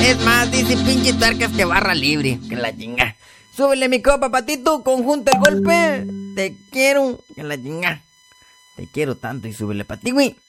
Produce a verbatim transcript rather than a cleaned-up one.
Es más, dice pinche tuercas que barra libre. Que la chinga. Súbele mi copa, patito, conjunta el golpe. Te quiero, que la chinga. Te quiero tanto y súbele pa' ti, güey.